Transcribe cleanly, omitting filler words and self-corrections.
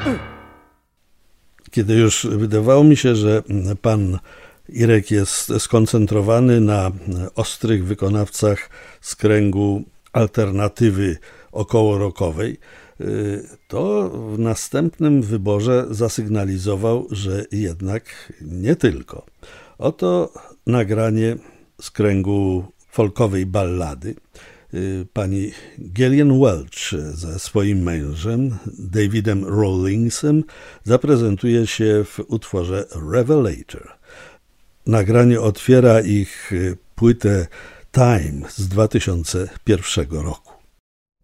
Kiedy już wydawało mi się, że pan Irek jest skoncentrowany na ostrych wykonawcach z kręgu alternatywy okołorokowej, to w następnym wyborze zasygnalizował, że jednak nie tylko. Oto nagranie z kręgu folkowej ballady. Pani Gillian Welch ze swoim mężem, Davidem Rawlingsem, zaprezentuje się w utworze Revelator. Nagranie otwiera ich płytę Time z 2001 roku.